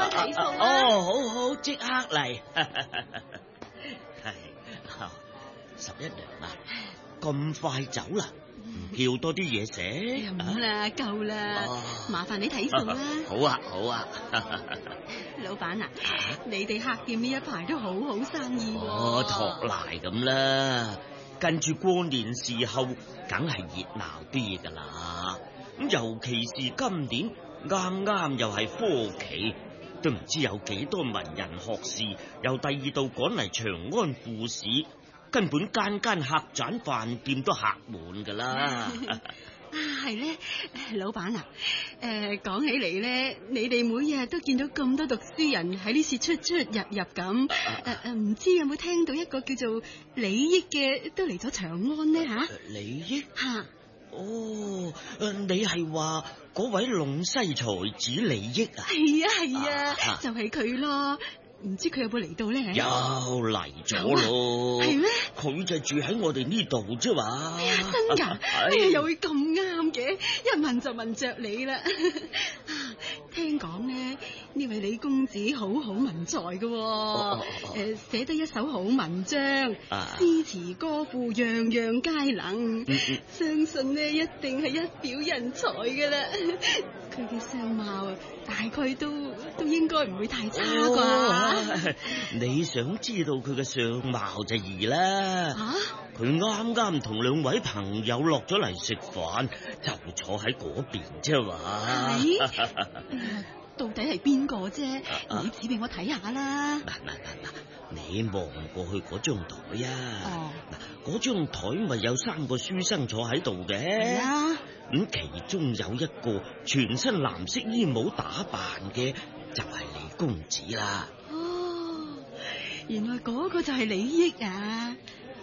睇數啊！ 哦，好好，即刻嚟。係11娘啊，咁快走啦？唔叫多啲嘢食？ 唔啦，夠啦，麻煩你睇數啦。 好啊，好啊。 老闆啊，你哋客店呢一排都好好生意喎。 托賴咁啦，跟住過年時候，梗係熱鬧啲噶啦。咁尤其是今年啱啱又係科期，都唔知有幾多文人學士由第二度趕嚟長安赴市，根本間間客棧飯店都客滿噶啦。 係咧，老闆啊，講起嚟咧，你哋每日都見到咁多讀書人喺呢處出出入入咁，唔知有冇聽到一個叫做李益嘅都嚟咗長安呢？吓？ 李益？ 吓？ 哦，你係話嗰位隴西才子李益啊？ 係啊，就係佢咯。唔知佢有冇嚟到咧？ 又嚟咗咯， 係咩？ 佢就住喺我哋呢度啫嘛。 真噶？又會咁啱嘅？一問就問着你啦。聽講咧，呢位李公子好文才嘅，寫得一手好文章，詩詞歌賦樣樣皆能，相信咧一定係一表人才噶啦。佢嘅相貌大概都應該唔會太差啩。 你想知道佢嘅相貌就易啦。佢啱啱同2位朋友落咗嚟食飯，就坐喺嗰邊啫嘛。 到底係邊個啫？你指俾我睇下啦。 嗱，你望過去嗰張台啊。嗰張台咪有3個書生坐喺度嘅。係啊。咁其中有一個全身藍色衣帽打扮嘅，就係李公子啦。 哦，原來嗰個就係李益啊！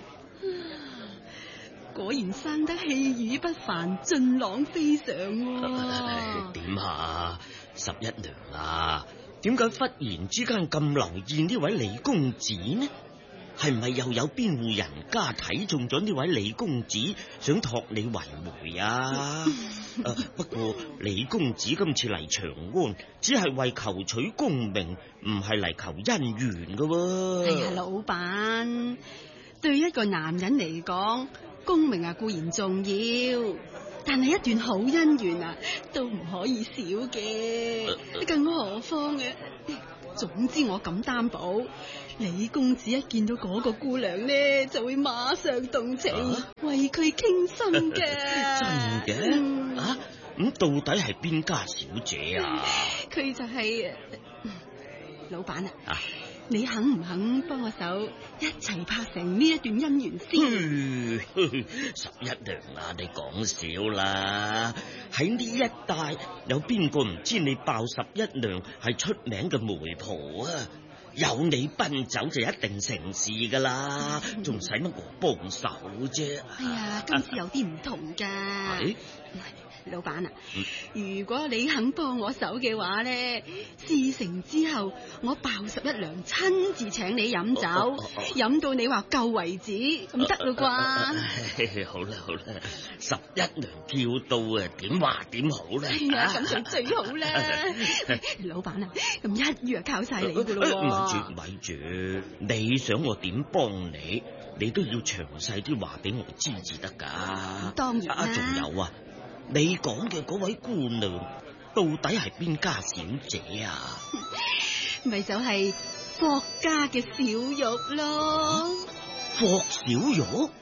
果然生得氣宇不凡，俊朗非常。 點啊，11娘啊，點解忽然之間咁留意呢位李公子呢？係唔係又有邊戶人家睇中咗呢位李公子，想託你為媒啊？不過李公子今次嚟長安，只係為求取功名，唔係嚟求姻緣噶喎。 係啊，老闆，對一個男人嚟講，功名啊固然重要，但係一段好姻緣啊都唔可以少嘅。更何況嘅，總之我敢擔保，李公子一見到嗰個姑娘呢，就會馬上動情，為佢傾心嘅。 真嘅？咁到底係邊家小姐啊？ 佢就係老闆啊！你肯唔肯幫我手一齊拍成呢一段姻緣先 ？11娘啊，你講笑啦！喺呢一帶有邊個唔知你鮑11娘係出名嘅媒婆啊？有你奔走就一定成事噶啦，仲使乜我幫手啫？ 哎呀，今次有啲唔同噶。老闆啊，如果你肯幫我手嘅話咧，事成之後，我鮑11娘親自請你飲酒，飲到你話夠為止，咁得啦啩？ 好啦，11娘叫到啊，點話點好啦？ 係啊，咁就最好啦。老闆啊，咁一於靠晒你噶咯。 咪住，你想我點幫你，你都要詳細啲話俾我知至得噶。 當然啦。 仲有啊。你講嘅嗰位姑娘到底係邊家小姐啊？ 咪就係霍家嘅小玉咯。 霍小玉？